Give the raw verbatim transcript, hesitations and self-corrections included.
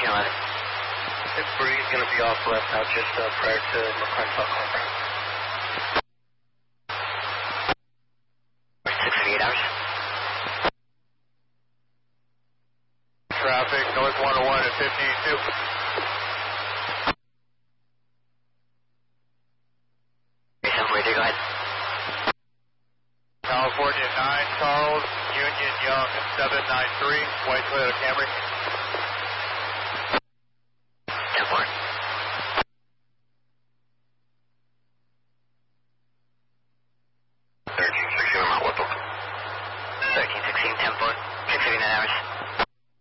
fifteen eleven. This breeze going to be off left now just uh, prior to McClintock Harbor. six eight hours. Traffic, North one oh one at fifty-two. seven forty-three, go ahead. California nine, Charles, Union Young, seven nine three, white Toyota Camry.